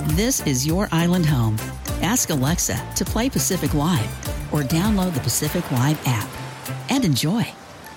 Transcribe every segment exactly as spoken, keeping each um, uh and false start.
This is your island home. Ask Alexa to play Pacific Live or download the Pacific Live app and enjoy.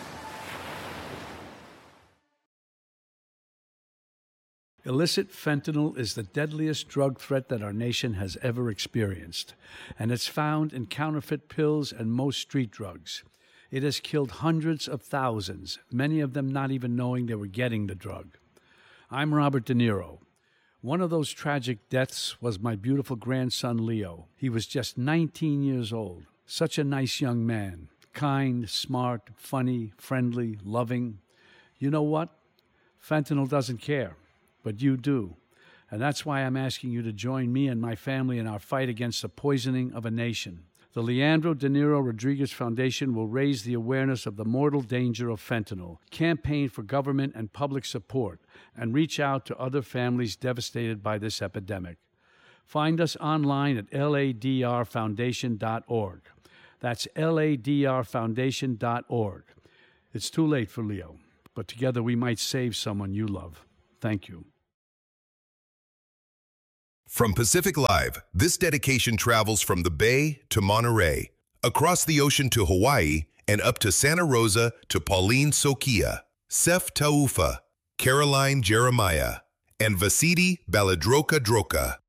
Illicit fentanyl is the deadliest drug threat that our nation has ever experienced, and it's found in counterfeit pills and most street drugs. It has killed hundreds of thousands, many of them not even knowing they were getting the drug. I'm Robert De Niro. One of those tragic deaths was my beautiful grandson, Leo. He was just nineteen years old. Such a nice young man. Kind, smart, funny, friendly, loving. You know what? Fentanyl doesn't care, but you do. And that's why I'm asking you to join me and my family in our fight against the poisoning of a nation. The Leandro De Niro Rodriguez Foundation will raise the awareness of the mortal danger of fentanyl, campaign for government and public support, and reach out to other families devastated by this epidemic. Find us online at L A D R foundation dot org. That's L A D R foundation dot org. It's too late for Leo, but together we might save someone you love. Thank you. From Pacific Live, this dedication travels from the Bay to Monterey, across the ocean to Hawaii, and up to Santa Rosa to Pauline Sokia, Sef Taufa, Caroline Jeremiah, and Vasidi Baladroka Droka.